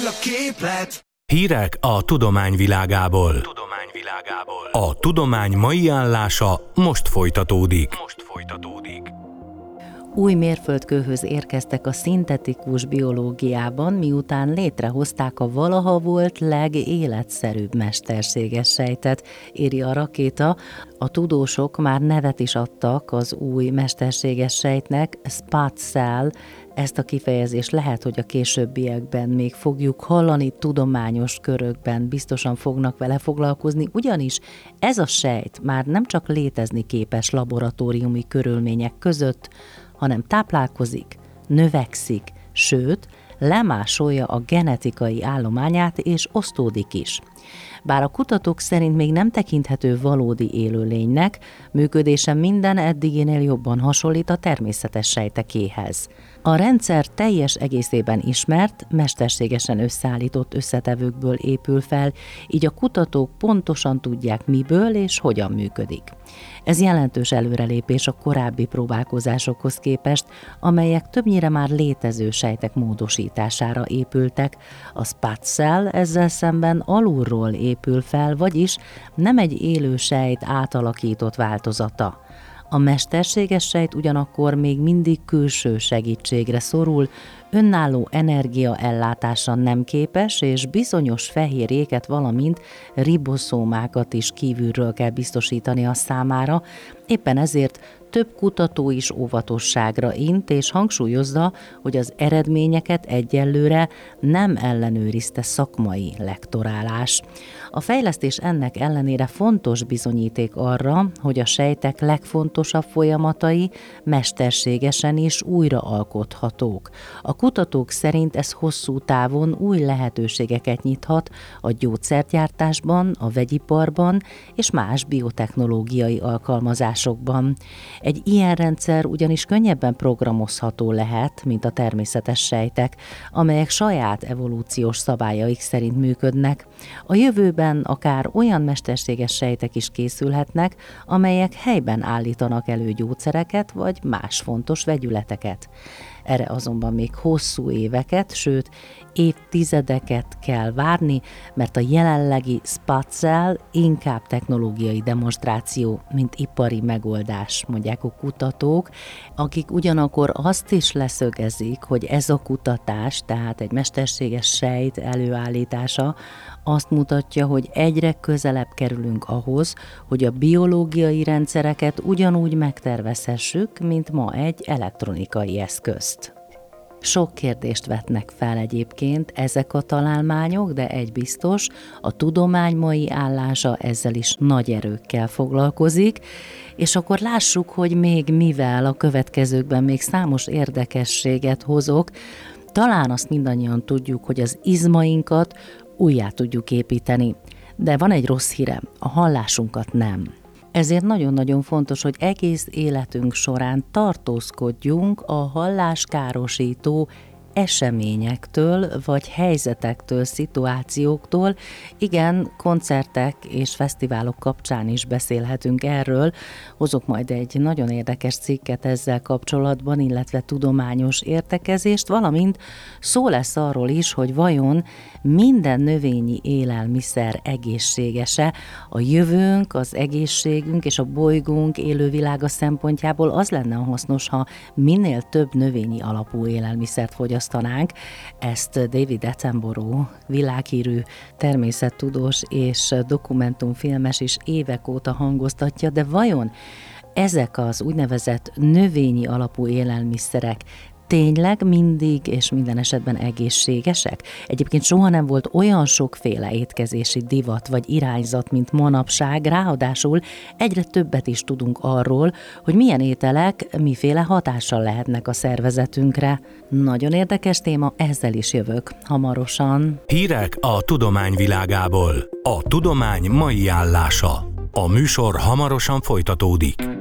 a képlet. Hírek a tudomány világából. A tudomány mai állása most folytatódik. Új mérföldkőhöz érkeztek a szintetikus biológiában, miután létrehozták a valaha volt legéletszerűbb mesterséges sejtet, írja a Rakéta. A tudósok már nevet is adtak az új mesterséges sejtnek, SPAT-cell. Ezt a kifejezést lehet, hogy a későbbiekben még fogjuk hallani, tudományos körökben biztosan fognak vele foglalkozni, ugyanis ez a sejt már nem csak létezni képes laboratóriumi körülmények között, hanem táplálkozik, növekszik, sőt, lemásolja a genetikai állományát és osztódik is. Bár a kutatók szerint még nem tekinthető valódi élőlénynek, működése minden eddiginél jobban hasonlít a természetes sejtekéhez. A rendszer teljes egészében ismert, mesterségesen összeállított összetevőkből épül fel, így a kutatók pontosan tudják, miből és hogyan működik. Ez jelentős előrelépés a korábbi próbálkozásokhoz képest, amelyek többnyire már létező sejtek módosítására épültek. A SPAT-cell ezzel szemben alulról épül fel, vagyis nem egy élő sejt átalakított változata. A mesterséges sejt ugyanakkor még mindig külső segítségre szorul, önálló energiaellátása nem képes, és bizonyos fehérjéket, valamint riboszómákat is kívülről kell biztosítani a számára. Éppen ezért több kutató is óvatosságra int, és hangsúlyozza, hogy az eredményeket egyelőre nem ellenőrizte szakmai lektorálás. A fejlesztés ennek ellenére fontos bizonyíték arra, hogy a sejtek legfontosabb folyamatai mesterségesen is újraalkothatók. A kutatók szerint ez hosszú távon új lehetőségeket nyithat a gyógyszergyártásban, a vegyiparban és más biotechnológiai alkalmazásokban. Egy ilyen rendszer ugyanis könnyebben programozható lehet, mint a természetes sejtek, amelyek saját evolúciós szabályaik szerint működnek. A jövőben akár olyan mesterséges sejtek is készülhetnek, amelyek helyben állítanak elő gyógyszereket vagy más fontos vegyületeket. Erre azonban még hosszú éveket, sőt évtizedeket kell várni, mert a jelenlegi SPAT-cell inkább technológiai demonstráció, mint ipari megoldás, mondják a kutatók, akik ugyanakkor azt is leszögezik, hogy ez a kutatás, tehát egy mesterséges sejt előállítása, azt mutatja, hogy egyre közelebb kerülünk ahhoz, hogy a biológiai rendszereket ugyanúgy megtervezhessük, mint ma egy elektronikai eszközt. Sok kérdést vetnek fel egyébként ezek a találmányok, de egy biztos, a tudomány mai állása ezzel is nagy erőkkel foglalkozik, és akkor lássuk, hogy még mivel a következőkben még számos érdekességet hozok. Talán azt mindannyian tudjuk, hogy az izmainkat újjá tudjuk építeni, de van egy rossz hírem, a hallásunkat nem. Ezért nagyon-nagyon fontos, hogy egész életünk során tartózkodjunk a halláskárosító eseményektől, vagy helyzetektől, szituációktól. Igen, koncertek és fesztiválok kapcsán is beszélhetünk erről. Hozok majd egy nagyon érdekes cikket ezzel kapcsolatban, illetve tudományos értekezést, valamint szó lesz arról is, hogy vajon minden növényi élelmiszer egészséges-e. A jövőnk, az egészségünk és a bolygónk élővilága szempontjából az lenne hasznos, ha minél több növényi alapú élelmiszert fogyasztanánk. Ezt David Attenborough, világhírű természettudós és dokumentumfilmes is évek óta hangoztatja, de vajon ezek az úgynevezett növényi alapú élelmiszerek tényleg mindig és minden esetben egészségesek? Egyébként soha nem volt olyan sokféle étkezési divat vagy irányzat, mint manapság, ráadásul egyre többet is tudunk arról, hogy milyen ételek miféle hatással lehetnek a szervezetünkre. Nagyon érdekes téma, ezzel is jövök hamarosan. Hírek a tudomány világából. A tudomány mai állása. A műsor hamarosan folytatódik.